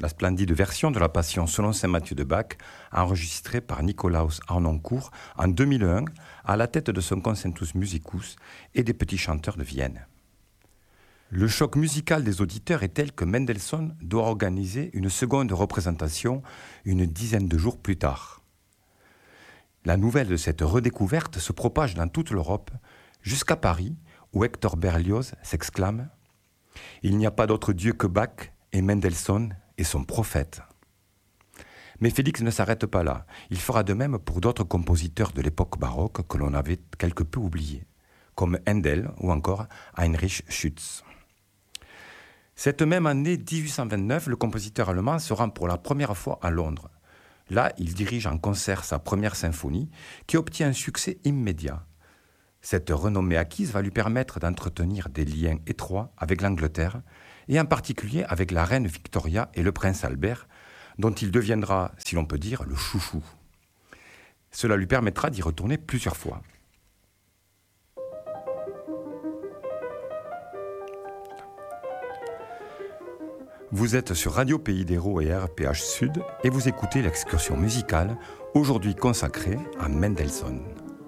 la splendide version de la Passion selon saint Matthieu de Bach, enregistrée par Nikolaus Harnoncourt en 2001 à la tête de son Concentus Musicus et des petits chanteurs de Vienne. Le choc musical des auditeurs est tel que Mendelssohn doit organiser une seconde représentation une dizaine de jours plus tard. La nouvelle de cette redécouverte se propage dans toute l'Europe, jusqu'à Paris, où Hector Berlioz s'exclame « Il n'y a pas d'autre Dieu que Bach et Mendelssohn est son prophète ». Mais Félix ne s'arrête pas là. Il fera de même pour d'autres compositeurs de l'époque baroque que l'on avait quelque peu oubliés, comme Handel ou encore Heinrich Schütz. Cette même année 1829, le compositeur allemand se rend pour la première fois à Londres. Là, il dirige en concert sa première symphonie, qui obtient un succès immédiat. Cette renommée acquise va lui permettre d'entretenir des liens étroits avec l'Angleterre, et en particulier avec la reine Victoria et le prince Albert, dont il deviendra, si l'on peut dire, le chouchou. Cela lui permettra d'y retourner plusieurs fois. Vous êtes sur Radio Pays d'Hérault et RPH Sud et vous écoutez l'excursion musicale, aujourd'hui consacrée à Mendelssohn.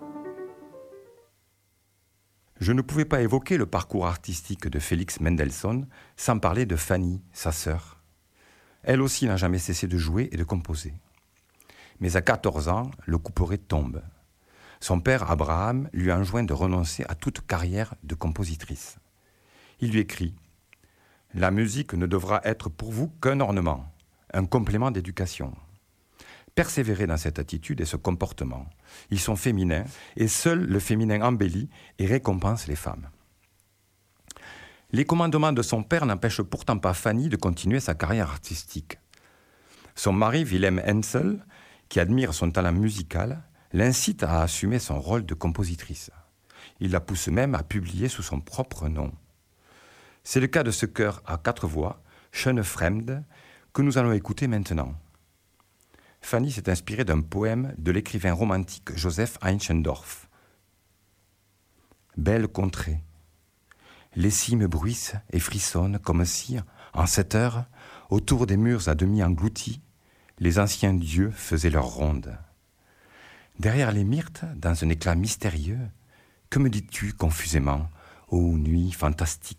Je ne pouvais pas évoquer le parcours artistique de Félix Mendelssohn sans parler de Fanny, sa sœur. Elle aussi n'a jamais cessé de jouer et de composer. Mais à 14 ans, le couperet tombe. Son père, Abraham, lui enjoint de renoncer à toute carrière de compositrice. Il lui écrit « La musique ne devra être pour vous qu'un ornement, un complément d'éducation. Persévérez dans cette attitude et ce comportement. Ils sont féminins et seul le féminin embellit et récompense les femmes. » Les commandements de son père n'empêchent pourtant pas Fanny de continuer sa carrière artistique. Son mari, Wilhelm Hensel, qui admire son talent musical, l'incite à assumer son rôle de compositrice. Il la pousse même à publier sous son propre nom. C'est le cas de ce chœur à 4 voix, Schöne Fremde, que nous allons écouter maintenant. Fanny s'est inspirée d'un poème de l'écrivain romantique Joseph Eichendorff. Belle contrée, les cimes bruissent et frissonnent comme si, en cette heure, autour des murs à demi engloutis, les anciens dieux faisaient leur ronde. Derrière les myrtes, dans un éclat mystérieux, que me dis-tu confusément, ô nuit fantastique ?